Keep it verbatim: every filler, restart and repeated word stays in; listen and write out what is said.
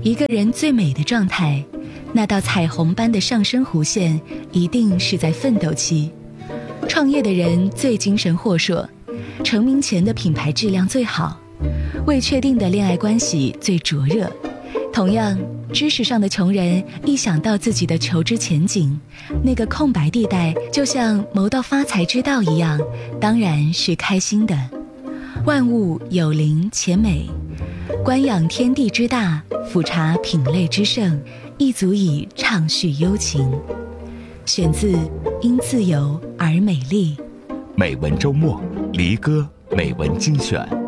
一个人最美的状态，那道彩虹般的上升弧线，一定是在奋斗期。创业的人最精神豁硕，成名前的品牌质量最好，未确定的恋爱关系最灼热。同样，知识上的穷人一想到自己的求知前景，那个空白地带就像谋到发财之道一样，当然是开心的。万物有灵且美，观仰天地之大，俯察品类之盛，亦足以畅叙幽情。选自《因自由而美丽》， 美文周末离歌美文精选。